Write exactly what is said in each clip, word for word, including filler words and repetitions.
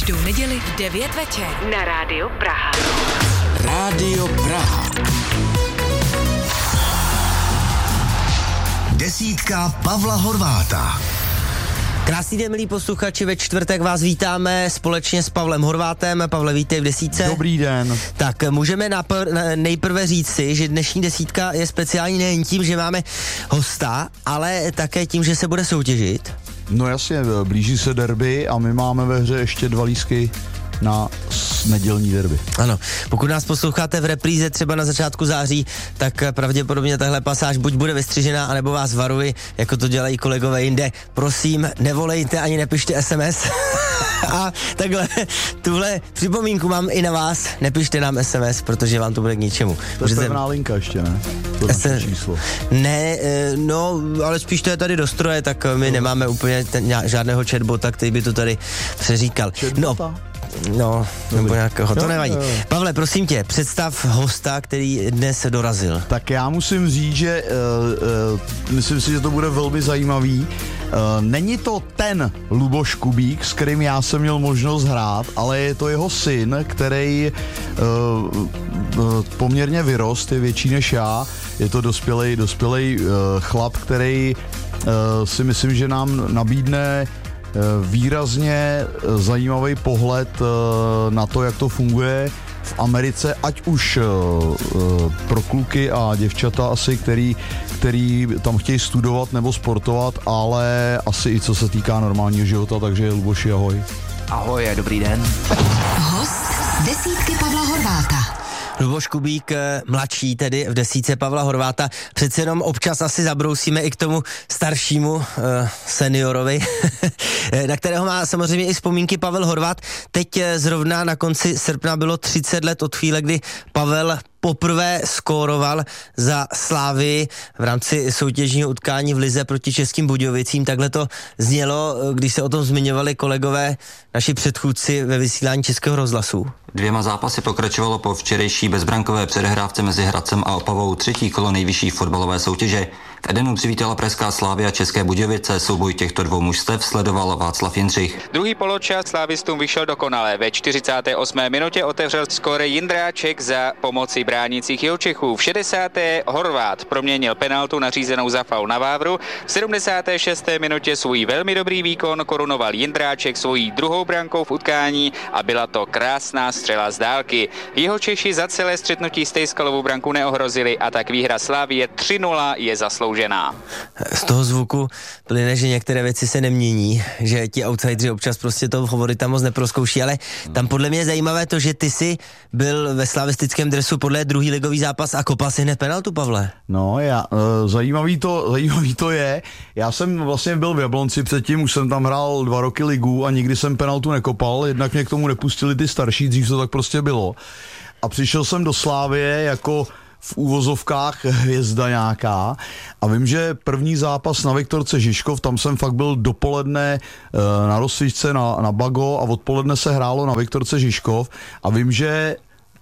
Každou neděli v devět večer na Rádiu Praha. Rádio Praha. Desítka Pavla Horváta. Krásný den, milí posluchači, ve čtvrtek vás vítáme společně s Pavlem Horvátem. Pavle, vítej v desítce. Dobrý den. Tak můžeme napr- nejprve říct si, že dnešní desítka je speciální nejen tím, že máme hosta, ale také tím, že se bude soutěžit. No jasně, blíží se derby a my máme ve hře ještě dva lístky na nedělní derby. Ano, pokud nás posloucháte v repríze třeba na začátku září, tak pravděpodobně tahle pasáž buď bude vystřižená, anebo vás varuji, jako to dělají kolegové jinde. Prosím, nevolejte ani nepište es em es. A takhle, tuhle připomínku mám i na vás, nepište nám es em es, protože vám to bude k ničemu. To je pevná linka ještě, ne? To naše číslo. Ne, no, ale spíš to je tady do stroje, tak my no. nemáme úplně ten, žádného chatbota, který by to tady přeříkal. No, No, nebo nějakého, to nevadí. Pavle, prosím tě, představ hosta, který dnes dorazil. Tak já musím říct, že uh, uh, myslím si, že to bude velmi zajímavý. Uh, není to ten Luboš Kubík, s kterým já jsem měl možnost hrát, ale je to jeho syn, který uh, uh, poměrně vyrost, je větší než já. Je to dospělej, dospělej uh, chlap, který uh, si myslím, že nám nabídne výrazně zajímavý pohled na to, jak to funguje v Americe, ať už pro kluky a děvčata asi, který, který tam chtějí studovat nebo sportovat, ale asi i co se týká normálního života, takže Luboši, ahoj. Ahoj, dobrý den. Host desítky Pavla Horváta. Luboš Kubík, mladší tedy v desítce Pavla Horváta. Přece jenom občas asi zabrousíme i k tomu staršímu uh, seniorovi, na kterého má samozřejmě i vzpomínky Pavel Horvát. Teď zrovna na konci srpna bylo třicet let od chvíle, kdy Pavel poprvé skóroval za Slávii v rámci soutěžního utkání v lize proti Českým Budějovicím. Takhle to znělo, když se o tom zmiňovali kolegové, naši předchůdci ve vysílání Českého rozhlasu. Dvěma zápasy pokračovalo po včerejší bezbrankové předehrávce mezi Hradcem a Opavou třetí kolo nejvyšší fotbalové soutěže. V Edenu přivítala pražská Slavia České Budějovice. Souboj těchto dvou mužstev sledoval Václav Jindřich. Druhý poločas slávistům vyšel dokonale. Ve čtyřicáté osmé minutě otevřel skóre Jindráček za pomoci bránících Jilčechů. V šedesáté Horvát proměnil penaltu nařízenou za faul na Vávru. V sedmdesáté šesté minutě svůj velmi dobrý výkon korunoval Jindráček svojí druhou brankou v utkání a byla to krásná střela z dálky. Jeho Češi za celé střetnutí Stejskalovou branku neohrozili a tak výhra Slavie tři nula je zasloužená. Z toho zvuku plyne, že některé věci se nemění, že ti outsideri občas prostě toho favorita moc neproskouší, ale tam podle mě je zajímavé to, že ty jsi byl ve slavistickém dresu podle druhý ligový zápas a kopal si hned penaltu, Pavle. No, já, uh, zajímavý, to, zajímavý to je, já jsem vlastně byl v Jablonci předtím, už jsem tam hrál dva roky ligu a nikdy jsem penaltu nekopal, jednak mě k tomu nepustili ty starší, dřív to tak prostě bylo. A přišel jsem do Slávie jako v úvozovkách hvězda nějaká a vím, že první zápas na Viktorce Žižkov, tam jsem fakt byl dopoledne e, na rozsvíčce na, na Bago a odpoledne se hrálo na Viktorce Žižkov a vím, že e,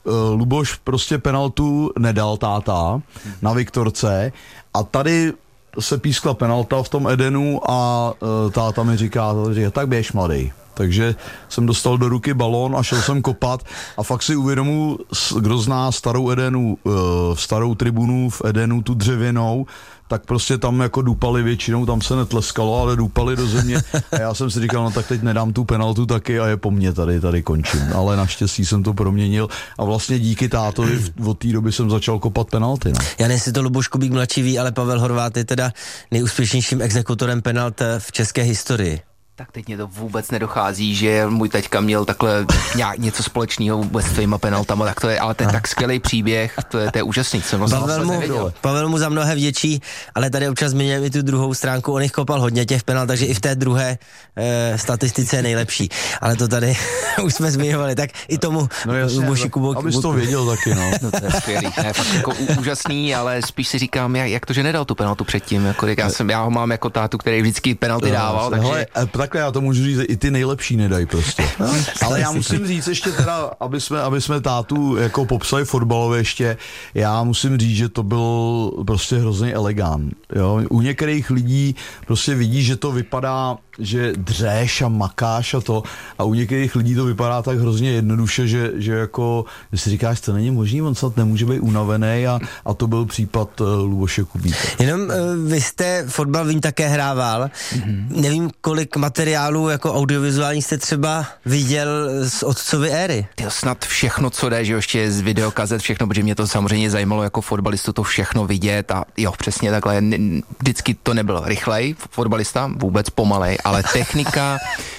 Luboš prostě penaltu nedal táta na Viktorce a tady se pískla penalta v tom Edenu a e, táta mi říká, že tak běž mladej. Takže jsem dostal do ruky balón a šel jsem kopat a fakt si uvědomuji, kdo zná starou Edenu, starou tribunu v Edenu, tu dřevěnou, tak prostě tam jako dupali většinou, tam se netleskalo, ale dupali do země a já jsem si říkal, no tak teď nedám tu penaltu taky a je po mně tady, tady končím. Ale naštěstí jsem to proměnil a vlastně díky tátovi od té doby jsem začal kopat penalty. No. Já nevím, jestli to Luboš Kubík mladší ví, ale Pavel Horvát je teda nejúspěšnějším exekutorem penalt v české historii. Tak teď mě to vůbec nedochází, že můj teďka měl takhle nějak něco společného s tvýma penaltama, tak to je, ale to je tak skvělý příběh, to je, to je úžasný. Jsem Pavel, mu, Pavel mu za mnohé vděčí, ale tady občas zmiňujeme i tu druhou stránku, on jich kopal hodně těch penalt, takže i v té druhé e, statistice je nejlepší. Ale to tady už jsme zmiňovali, tak i tomu no Luboši Kubok. Abys to věděl taky, no. No to je skvělý, ne, fakt jako úžasný, ale spíš si říkám, jak, jak to, že nedal tu penaltu předtím, jako já, jsem, já ho mám jako tátu, který vždycky penalty no, dával, takže... Hele, takhle já to můžu říct, i ty nejlepší nedají prostě. No, ale já musím říct ještě teda, aby jsme, aby jsme tátu jako popsali fotbalově ještě, já musím říct, že to byl prostě hrozně elegant. Jo? U některých lidí prostě vidí, že to vypadá že dřeš a makáš a to a u některých lidí to vypadá tak hrozně jednoduše, že, že jako, že si říkáš, to není možný, on snad nemůže být unavený a, a to byl případ uh, Luboše Kubíka. Jenom uh, vy jste fotbal vím také hrával, mm-hmm. nevím, kolik materiálů jako audiovizuální jste třeba viděl z otcovy éry. Tyjo, snad všechno, co jde, že ještě z videokazet, všechno, protože mě to samozřejmě zajímalo jako fotbalistu to všechno vidět a jo, přesně takhle, vždycky to nebyl rychlej fotbalista, vůbec pomalej, ale technika,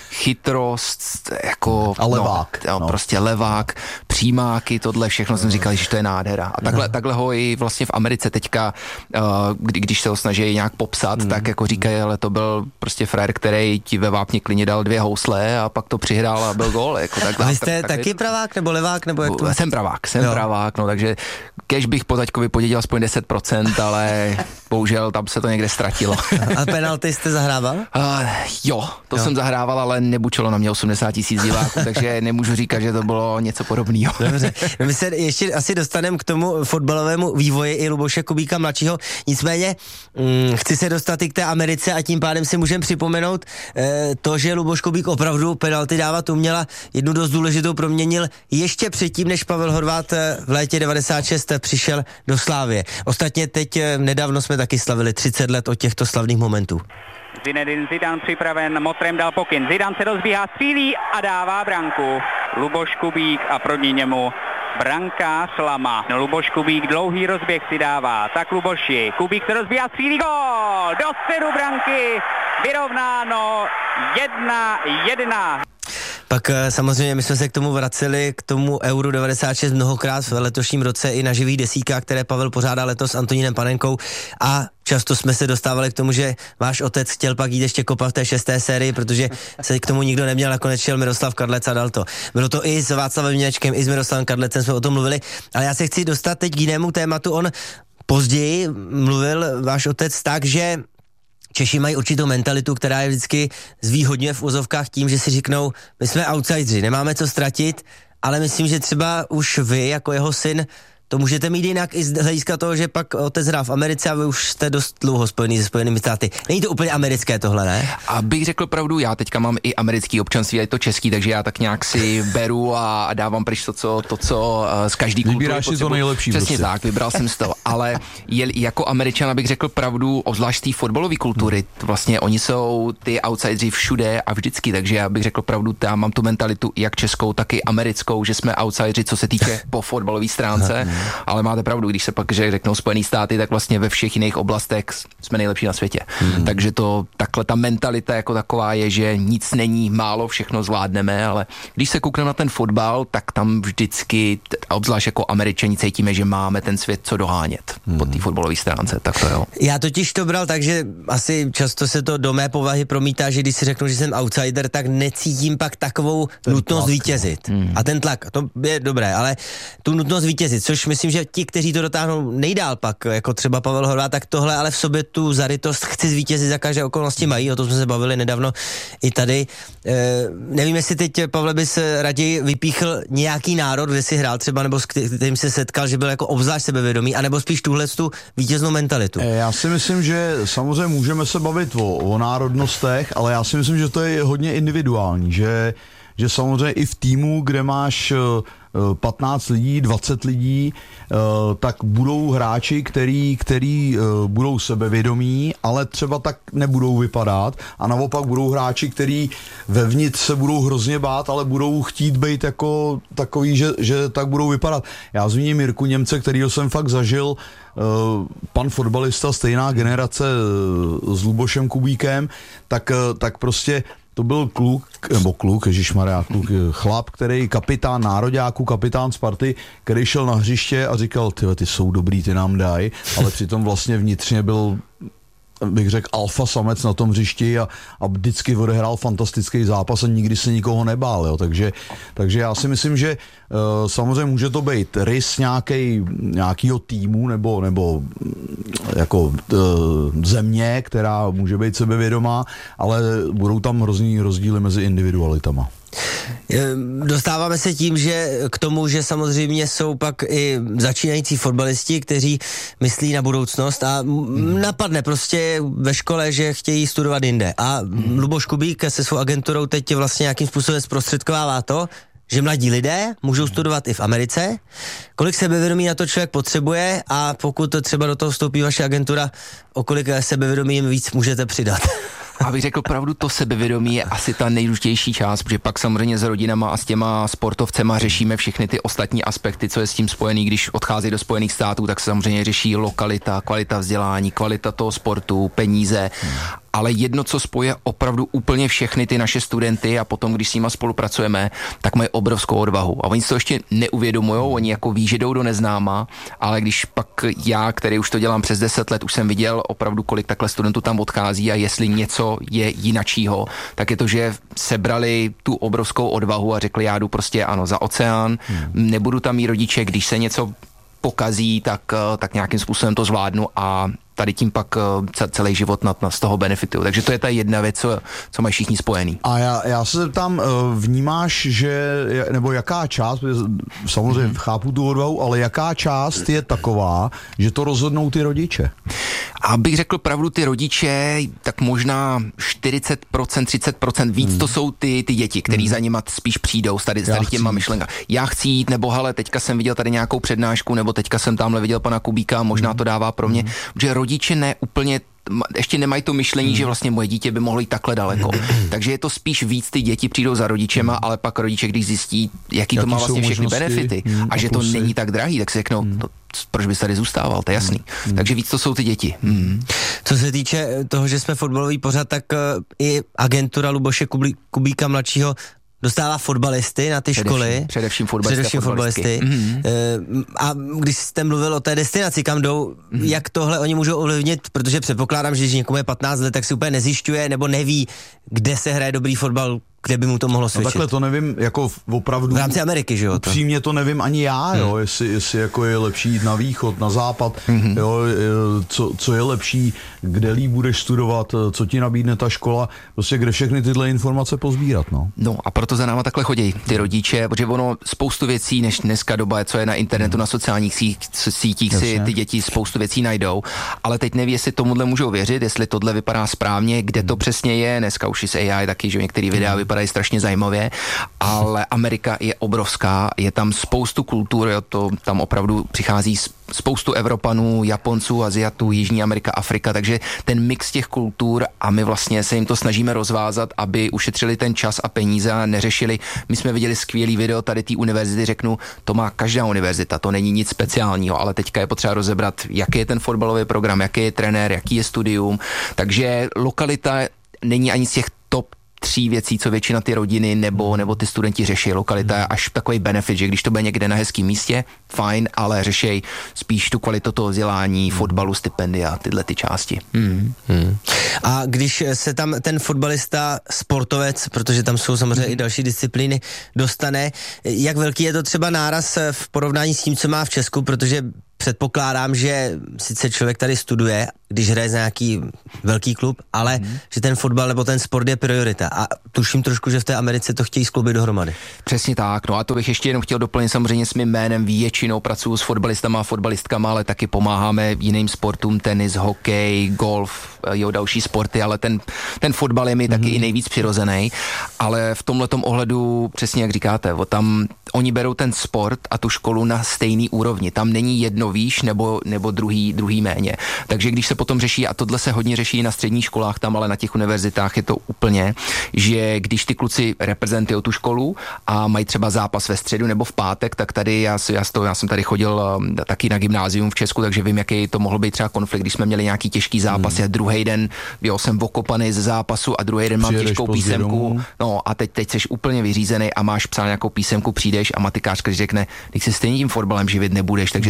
chytrost, jako... A levák. No, no. Prostě levák, přímáky, tohle všechno jsem říkal, že to je nádhera. A takhle, takhle ho i vlastně v Americe teďka, uh, kdy, když se ho snaží nějak popsat, mm. tak jako říkají, ale to byl prostě frajer, který ti ve vápně klidně dal dvě housle a pak to přihrál a byl gól. Jako takhle, a vy jste tak, taky tak, pravák nebo levák? Nebo jak to? Jsem pravák, jsem jo. pravák, no takže kež bych po taťkovi podědil aspoň deset procent, ale bohužel tam se to někde ztratilo. A penalty jste zahrával? Uh, jo, to jo. jsem zahrával, ale nebučilo na mě osmdesát tisíc diváků, takže nemůžu říkat, že to bylo něco podobného. Dobře, no my se ještě asi dostaneme k tomu fotbalovému vývoji i Luboše Kubíka mladšího, nicméně hm, chci se dostat i k té Americe a tím pádem si můžeme připomenout eh, to, že Luboš Kubík opravdu penalty dávat uměla, jednu dost důležitou proměnil ještě předtím, než Pavel Horváth v létě devadesát šest přišel do Slávie. Ostatně teď eh, nedávno jsme taky slavili třicet let od těchto slavných momentů. Zinedine Zidane připraven, Motrem dal pokyn, Zidane se rozbíhá, střílí a dává branku. Luboš Kubík a proti němu brankář Lama. No, Luboš Kubík dlouhý rozběh si dává, tak Luboši, Kubík se rozbíhá, střílí, gól! Do středu branky, vyrovnáno jedna jedna. Pak samozřejmě my jsme se k tomu vraceli, k tomu Euro devadesát šest mnohokrát v letošním roce i na živých desítkách, které Pavel pořádá letos s Antonínem Panenkou a často jsme se dostávali k tomu, že váš otec chtěl pak jít ještě kopat v té šesté sérii, protože se k tomu nikdo neměl, nakonec šel Miroslav Kadlec a dal to. Bylo to i s Václavem Měčkem, i s Miroslavem Kadlecem jsme o tom mluvili, ale já se chci dostat teď k jinému tématu. On později mluvil váš otec tak, že Češi mají určitou mentalitu, která je vždycky zvýhodňuje v úzovkách tím, že si řeknou, my jsme outsideri, nemáme co ztratit, ale myslím, že třeba už vy, jako jeho syn, to můžete mít jinak i z hlediska toho, že pak otec hrál v Americe a vy už jste dost dlouho spojený se Spojenými státy. Není to úplně americké tohle, ne? A bych řekl pravdu, já teďka mám i americký občanství, a je to český, takže já tak nějak si beru a dávám pryč to, co, to, co z každý kultury. Vybíráš si to nejlepší. Přesně prostě. tak, vybral jsem z toho, ale je, jako Američan bych řekl pravdu, obzvlášť té fotbalové kultury, vlastně oni jsou ty outsideri všude a vždycky, takže já bych řekl pravdu, já mám tu mentalitu jak českou, tak i americkou, že jsme outsideri, co se týče po fotbalové stránce, ale máte pravdu, když se pak že řeknou Spojený státy, tak vlastně ve všech jiných oblastech jsme nejlepší na světě. Hmm. Takže to takhle ta mentalita jako taková je, že nic není málo, všechno zvládneme, ale když se koukneme na ten fotbal, tak tam vždycky, obzvlášť jako Američani, cítíme, že máme ten svět co dohánět hmm. po té fotbalové stránce, tak to jo. Já totiž to bral tak, že asi často se to do mé povahy promítá, že když si řeknu, že jsem outsider, tak necítím pak takovou ten nutnost tlak, vítězit. Hmm. A ten tlak, to je dobré, ale tu nutnost vítězit, což myslím, že ti, kteří to dotáhnou nejdál pak, jako třeba Pavel Horváth, tak tohle ale v sobě tu zarytost chci zvítězit za každé okolnosti mají, o tom jsme se bavili nedávno i tady. E, nevím, jestli teď, Pavle, bys raději vypíchl nějaký národ, kde si hrál třeba, nebo s kterým se setkal, že byl jako obzvlášť sebevědomý, anebo spíš tuhle tu vítěznou mentalitu. Já si myslím, že samozřejmě můžeme se bavit o, o národnostech, ale já si myslím, že to je hodně individuální, že, že samozřejmě i v týmu, kde máš patnáct lidí, dvacet lidí, tak budou hráči, který, který budou sebevědomí, ale třeba tak nebudou vypadat a naopak budou hráči, který vevnitř se budou hrozně bát, ale budou chtít být jako takový, že, že tak budou vypadat. Já zmíním Jirku Němce, kterýho jsem fakt zažil, pan fotbalista, stejná generace s Lubošem Kubíkem, tak, tak prostě to byl kluk, nebo kluk, ježišmarja, kluk, chlap, který kapitán nároďáků, kapitán Sparty, který šel na hřiště a říkal, tyhle, ty jsou dobrý, ty nám daj, ale přitom vlastně vnitřně byl, bych řekl, alfa samec na tom hřišti a, a vždycky odehrál fantastický zápas a nikdy se nikoho nebál, jo. Takže, takže já si myslím, že uh, samozřejmě může to být rys nějaký, nějakýho týmu nebo, nebo jako uh, země, která může být sebevědomá, ale budou tam hrozný rozdíly mezi individualitama. Dostáváme se tím, že k tomu, že samozřejmě jsou pak i začínající fotbalisti, kteří myslí na budoucnost a napadne prostě ve škole, že chtějí studovat jinde. A Luboš Kubík se svou agenturou teď vlastně nějakým způsobem zprostředkovává to, že mladí lidé můžou studovat i v Americe. Kolik sebevědomí na to člověk potřebuje a pokud to třeba do toho vstoupí vaše agentura, o kolik sebevědomí jim víc můžete přidat? Abych řekl pravdu, to sebevědomí je asi ta nejdůležitější část, protože pak samozřejmě s rodinama a s těma sportovcema řešíme všechny ty ostatní aspekty, co je s tím spojený. Když odchází do Spojených států, tak se samozřejmě řeší lokalita, kvalita vzdělání, kvalita toho sportu, peníze. Hmm. Ale jedno, co spoje opravdu úplně všechny ty naše studenty a potom, když s nima spolupracujeme, tak mají obrovskou odvahu. A oni si to ještě neuvědomujou, oni jako ví, že jdou do neznáma, ale když pak já, který už to dělám přes deset let, už jsem viděl opravdu, kolik takhle studentů tam odchází a jestli něco je jinačího, tak je to, že sebrali tu obrovskou odvahu a řekli, já jdu prostě ano za oceán, hmm. nebudu tam mít rodiče, když se něco pokazí, tak, tak nějakým způsobem to zvládnu a tady tím pak celý život na, na z toho benefituju. Takže to je ta jedna věc, co, co mají všichni spojený. A já, já se tam vnímáš, že, nebo jaká část, samozřejmě mm. chápu tu odvahu, ale jaká část je taková, že to rozhodnou ty rodiče? Abych řekl pravdu, ty rodiče, tak možná čtyřicet procent, třicet procent víc mm. to jsou ty, ty děti, který mm. za nima spíš přijdou s tady, tady těma myšlenkami. Já chci jít, nebo hele, teďka jsem viděl tady nějakou přednášku, nebo teďka jsem tamhle viděl pana Kubíka, možná mm. to dává pro mě, mm. že rodiče ne úplně ještě nemají to myšlení, hmm. že vlastně moje dítě by mohlo jít takhle daleko. Takže je to spíš víc ty děti přijdou za rodičema, ale pak rodiče, když zjistí, jaký, jaký to má vlastně všechny benefity hmm. a že to není tak drahý, tak si řeknou, hmm. to, proč bys tady zůstával, to je jasný. Hmm. Takže víc to jsou ty děti. Hmm. Co se týče toho, že jsme fotbalový pořad, tak uh, i agentura Luboše Kubíka mladšího dostává fotbalisty na ty především, školy. Především fotbalisty. Především fotbalisty. Mm-hmm. A když jste mluvil o té destinaci, kam jdou, mm-hmm. jak tohle oni můžou ovlivnit, protože předpokládám, že když někomu je patnáct let, tak si úplně nezjišťuje nebo neví, kde se hraje dobrý fotbal, kde by mu to mohlo svědčit. No takhle to nevím, jako opravdu... V rámci Ameriky, že jo? To. Upřímně to nevím ani já, hmm. jo, jestli, jestli jako je lepší jít na východ, na západ, hmm. jo, co, co je lepší, kde líp budeš studovat, co ti nabídne ta škola, prostě kde všechny tyhle informace pozbírat, no. No a proto za náma takhle chodí ty rodiče, protože ono spoustu věcí, než dneska doba, co je na internetu, hmm. na sociálních sítích, si ty děti spoustu věcí najdou, ale teď neví, jestli tomuhle můžou věřit, jestli tohle vypadá správně, kde to přesně je, dneska už z A I taky, že některý videa vypadá vypadají strašně zajímavě, ale Amerika je obrovská, je tam spoustu kultur, jo, to tam opravdu přichází spoustu Evropanů, Japonců, Aziatů, Jižní Amerika, Afrika, takže ten mix těch kultur a my vlastně se jim to snažíme rozvázat, aby ušetřili ten čas a peníze a neřešili. My jsme viděli skvělý video tady té univerzity, řeknu, to má každá univerzita, to není nic speciálního, ale teďka je potřeba rozebrat, jaký je ten fotbalový program, jaký je trenér, jaký je studium, takže lokalita není ani z těch top tří věcí, co většina ty rodiny nebo, nebo ty studenti řeší. Lokalita je až takový benefit, že když to bude někde na hezkém místě, fajn, ale řeší spíš tu kvalitu toho vzdělání, hmm. fotbalu, stipendia, tyhle ty části. Hmm. Hmm. A když se tam ten fotbalista, sportovec, protože tam jsou samozřejmě hmm. i další disciplíny, dostane, jak velký je to třeba náraz v porovnání s tím, co má v Česku, protože předpokládám, že sice člověk tady studuje, když hraje za nějaký velký klub, ale mm. že ten fotbal nebo ten sport je priorita. A tuším trošku, že v té Americe to chtějí skloubit dohromady. Přesně tak, no a to bych ještě jenom chtěl doplnit samozřejmě s mým jménem. Většinou pracuji s fotbalistama a fotbalistkama, ale taky pomáháme jiným sportům, tenis, hokej, golf, jo, další sporty, ale ten, ten fotbal je mi mm. taky i nejvíc přirozený. Ale v tomhletom ohledu, přesně jak říkáte, o tam oni berou ten sport a tu školu na stejný úrovni. Tam není jedno výš nebo, nebo druhý, druhý méně. Takže když se potom řeší, a tohle se hodně řeší na středních školách tam, ale na těch univerzitách je to úplně, že když ty kluci reprezentují tu školu a mají třeba zápas ve středu nebo v pátek, tak tady já, já, to, já jsem tady chodil um, taky na gymnázium v Česku, takže vím, jaký to mohl být třeba konflikt, když jsme měli nějaký těžký zápas hmm. a druhý den jo, jsem okopaný ze zápasu a druhý den mám Přijedeš těžkou písemku. No a teď, teď jsi úplně vyřízený a máš psát nějakou písemku, přijdeš a matikářka řekne, když se stejně tím fotbalem živit nebudeš, takže tady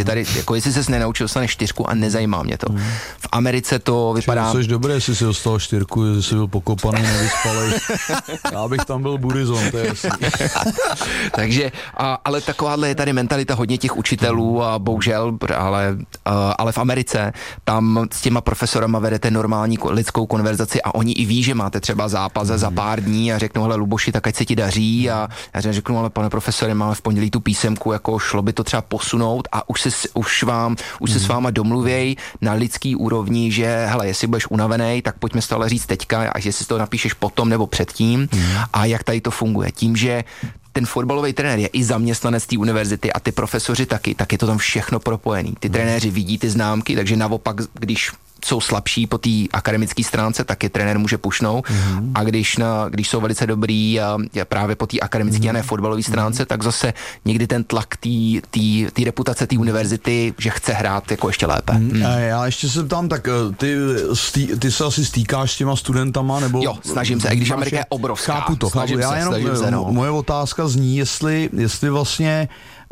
Jako jestli ses nenaučil, dostaneš čtyřku a nezajímá mě to. V Americe to vypadá... Jsi dobré, jestli si dostal čtyřku, jestli jsi byl pokopaný, nevyspalej. Já bych tam byl burizon, to je jasný. Takže, a, ale takováhle je tady mentalita hodně těch učitelů a bohužel, ale, a, ale v Americe tam s těma profesorama vedete normální lidskou konverzaci a oni i ví, že máte třeba zápas za pár dní a řeknou, hele Luboši, tak ať se ti daří a já řeknu, ale pane profesore, máme v pondělí tu písemku, jako šlo by to třeba posunout a už se, už vám, už se s váma domluvěj na lidský úrovni, že hele, jestli budeš unavený, tak pojďme si to ale říct teďka, a jestli si to napíšeš potom nebo předtím a jak tady to funguje. Tím, že ten fotbalový trenér je i zaměstnanec té univerzity a ty profesoři taky, tak je to tam všechno propojený. Ty trenéři vidí ty známky, takže naopak, když jsou slabší po té akademické stránce, tak je trenér může pušnout. Mm-hmm. A když, na, když jsou velice dobrý a, a právě po té akademické mm-hmm. a ne fotbalové stránce, mm-hmm. tak zase někdy ten tlak té reputace té univerzity, že chce hrát jako ještě lépe. Mm-hmm. Mm. Já ještě se ptám, tak ty, stý, ty se asi stýkáš s těma studentama, nebo... Jo, snažím se, i když Amerika je obrovská. Chápu to, snažím chápu. Se, Já jenom, se, no. moje otázka zní, jestli, jestli vlastně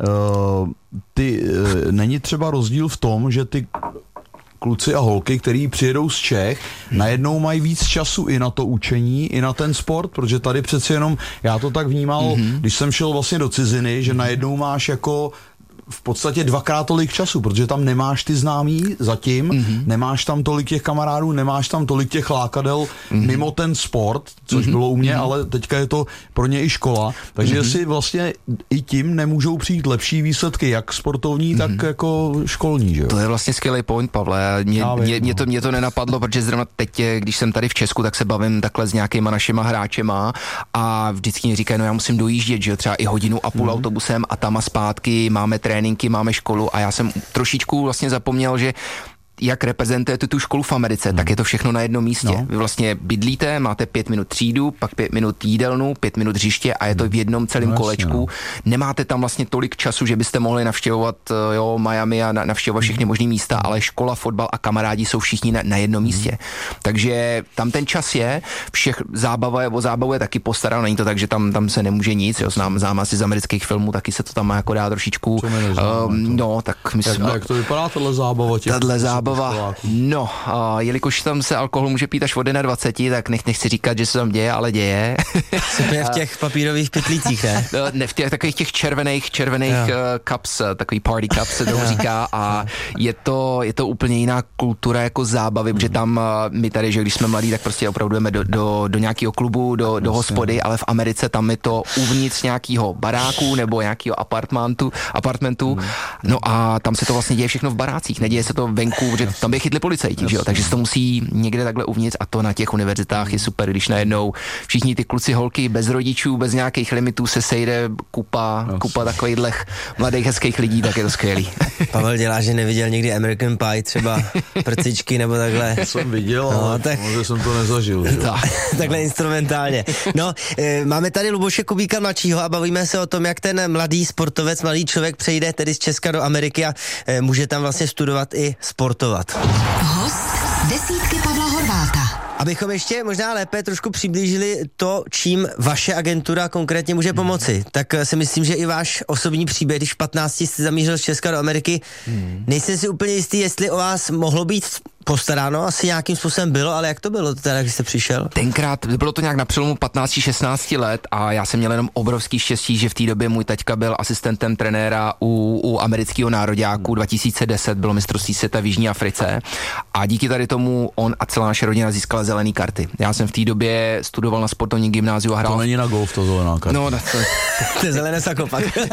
uh, ty, uh, není třeba rozdíl v tom, že ty kluci a holky, který přijedou z Čech, hmm. najednou mají víc času i na to učení, i na ten sport, protože tady přeci jenom, já to tak vnímal, hmm. když jsem šel vlastně do ciziny, že najednou máš jako v podstatě dvakrát tolik času, protože tam nemáš ty známí zatím, mm-hmm. nemáš tam tolik těch kamarádů, nemáš tam tolik těch lákadel mm-hmm. mimo ten sport, což mm-hmm. bylo u mě, mm-hmm. ale teďka je to pro ně i škola, takže mm-hmm. si vlastně i tím nemůžou přijít lepší výsledky, jak sportovní, mm-hmm. tak jako školní, že jo? To je vlastně skvělý point, Pavle. Mě, vím, mě, mě, to, mě to nenapadlo, protože zrovna teď, když jsem tady v Česku, tak se bavím takhle s nějakýma našima hráčema a vždycky mi říkají, no já musím dojíždět, že jo, třeba i hodinu a půl mm-hmm. autobusem a tam a zpátky máme tréninky, máme školu a já jsem trošičku vlastně zapomněl, že jak reprezentujete tu školu v Americe, hmm. tak je to všechno na jednom místě. No. Vy vlastně bydlíte, máte pět minut třídu, pak pět minut jídelnu, pět minut hřiště a je to v jednom celém no, kolečku. No. Nemáte tam vlastně tolik času, že byste mohli navštěvovat jo, Miami a navštěvovat všechny možný místa, ale škola, fotbal a kamarádi jsou všichni na, na jednom místě. Hmm. Takže tam ten čas je, všech zábava je o zábavu je taky postaráno, není to tak, že tam, tam se nemůže nic, jo, znám, znám asi z amerických filmů, taky se to tam má jako dá trošičku. Um, no, tak myslím, jak, jak to vypadá, tahle zábava? Tahle zábava No, a jelikož tam se alkohol může pít až od dvacet jedna, tak nech, nechci říkat, že se tam děje, ale děje. Super v těch papírových pytlících, ne? Ne, v těch takových těch červených, červených uh, cups, takový party cups se tomu říká a je to, je to úplně jiná kultura jako zábavy, protože tam uh, my tady, že když jsme mladí, tak prostě opravdu jdeme do, do, do nějakého klubu, do, do hospody, ale v Americe tam je to uvnitř nějakého baráku nebo nějakého apartmentu, apartmentu, no a tam se to vlastně děje všechno v barácích, neděje se to venku, že tam by chytli policajti, že jo, takže se to musí někde takhle uvnitř a to na těch univerzitách je super, když najednou všichni ty kluci, holky bez rodičů, bez nějakých limitů se sejde kupa, kupa takových mladých hezkých lidí, tak je to skvělý. Pavel dělá, že neviděl nikdy American Pie, třeba prcičky nebo takhle. To jsem viděl, no, ale tak... možná jsem to nezažil. Tak. Takhle instrumentálně. No, e, máme tady Luboše Kubíka mladšího a bavíme se o tom, jak ten mladý sportovec, mladý člověk přejde tedy z Česka do Ameriky a e, může tam vlastně studovat i sportovat. Host desítky Pavla Horváta. Abychom ještě možná lépe trošku přiblížili to, čím vaše agentura konkrétně může pomoci, tak si myslím, že i váš osobní příběh, když v patnácti jste zamířil z Česka do Ameriky, hmm. nejsem si úplně jistý, jestli o vás mohlo být postaráno, asi nějakým způsobem bylo, ale jak to bylo teda, když jste přišel? Tenkrát bylo to nějak na přelomu patnáct šestnáct let a já jsem měl jenom obrovský štěstí, že v té době můj taťka byl asistentem trenéra u, u amerického nároďáku, dva tisíce deset bylo mistrovství světa v Jižní Africe a díky tady tomu on a celá naše rodina získala zelený karty. Já jsem v té době studoval na sportovním gymnáziu a hrál. To není na golf, to zelená karta. No, to, to je zelené sakopak.